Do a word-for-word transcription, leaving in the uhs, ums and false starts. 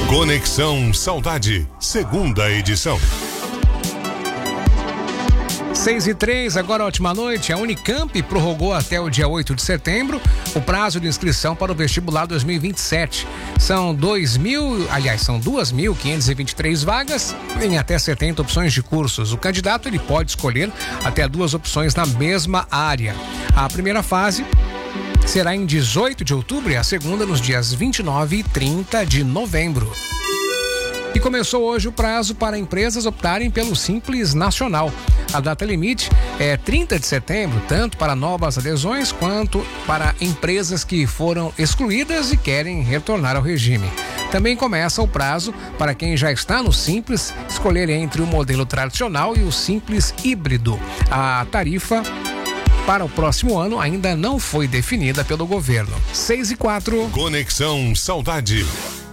Conexão Saudade, segunda edição. seis e três, agora ótima noite. A Unicamp prorrogou até o dia oito de setembro o prazo de inscrição para o vestibular dois mil e vinte e sete. São dois mil, aliás, são duas mil quinhentas e vinte e três vagas em até setenta opções de cursos. O candidato ele pode escolher até duas opções na mesma área. A primeira fase será em dezoito de outubro e a segunda nos dias vinte e nove e trinta de novembro. E começou hoje o prazo para empresas optarem pelo Simples Nacional. A data limite é trinta de setembro, tanto para novas adesões quanto para empresas que foram excluídas e querem retornar ao regime. Também começa o prazo para quem já está no Simples escolher entre o modelo tradicional e o Simples híbrido. A tarifa para o próximo ano ainda não foi definida pelo governo. seis e quatro. Conexão Saudade.